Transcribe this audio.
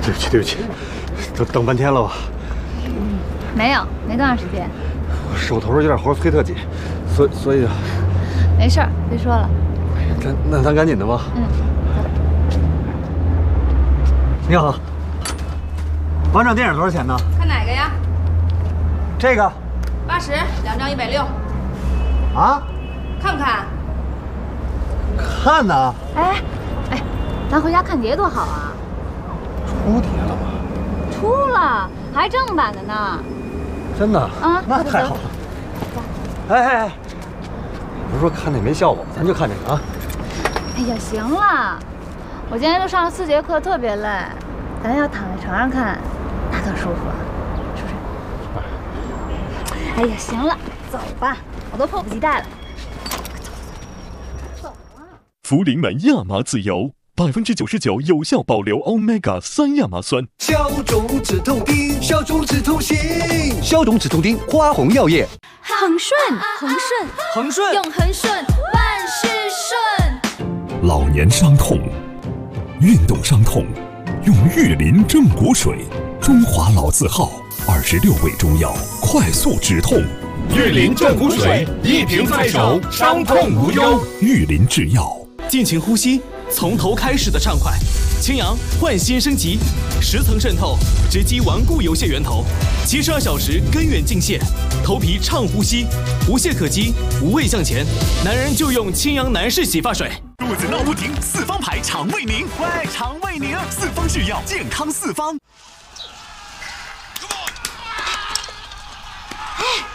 对不起，对不起，等半天了吧？ 没多长时间。 我手头上有点活催特紧，所以。 没事儿，别说了。 那咱赶紧的吧。你好，完整电影多少钱呢？ 看哪个呀？ 这个 80，2张160。 啊？ 看不看？ 看呢。 哎，咱回家看碟多好啊！ 出碟了吗？ 出了，还正版的呢。 真的？ 啊， 那太好了。哎，不是说看那没效果，咱就看这个啊。 哎呀，行了，我今天都上了4节课，特别累，咱要躺在床上看，那多舒服啊，是不是？哎呀，行了，走吧，我都迫不及待了。走啊！ 福临门亚麻籽油，99%有效保留 Omega 3亚麻酸。 消肿止痛丁，消肿止痛行，消肿止痛丁，花红药业。 恒顺，用恒顺，万事顺。 老年伤痛，运动伤痛，用玉林正骨水，中华老字号，26味中药，快速止痛。 玉林正骨水，一瓶在手，伤痛无忧。 玉林制药。 尽情呼吸，从头开始的畅快。清扬焕新升级，10层渗透，直击顽固油屑源头，72小时根源净泻，头皮畅呼吸，无懈可击，无畏向前。男人就用清扬男士洗发水。 肚子闹不停，四方牌肠胃宁，喂，肠胃宁，四方制药，健康四方。 哎，